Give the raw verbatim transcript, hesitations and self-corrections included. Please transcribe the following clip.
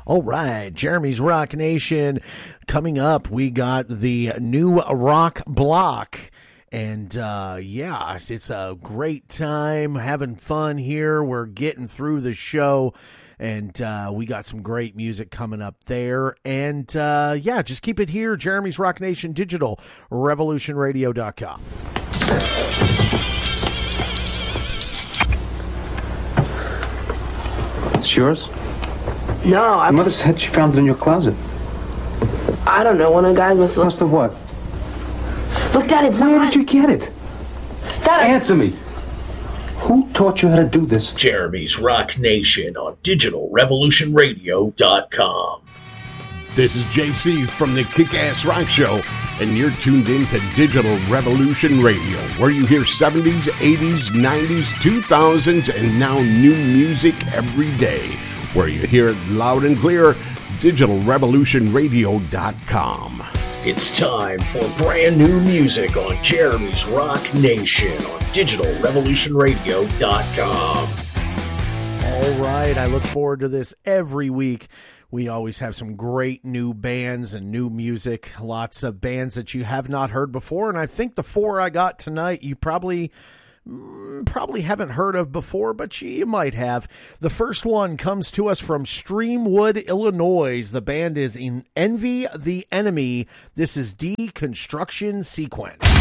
All right, Jeremy's Rock Nation. Coming up, we got the new rock block. And, uh, yeah, it's a great time, having fun here. We're getting through the show, and uh, we got some great music coming up there. And, uh, yeah, just keep it here, Jeremy's Rock Nation Digital, revolution radio dot com. It's yours? No, I... Mother said she found it in your closet. I don't know, one of the guys must have... Must have what? Look, Dad, it's not... Where did you get it? Dad, I... Answer me. Who taught you how to do this? Jeremy's Rock Nation on digital revolution radio dot com. This is J C from the Kick-Ass Rock Show, and you're tuned in to Digital Revolution Radio, where you hear seventies, eighties, nineties, two thousands, and now new music every day. Where you hear it loud and clear, digital revolution radio dot com. It's time for brand new music on Jeremy's Rock Nation on digital revolution radio dot com. All right, I look forward to this every week. We always have some great new bands and new music, lots of bands that you have not heard before, and I think the four I got tonight, you probably... probably haven't heard of before, but you might have. The first one comes to us from Streamwood, Illinois. The band is in Envy the Enemy. This is Deconstruction Sequence.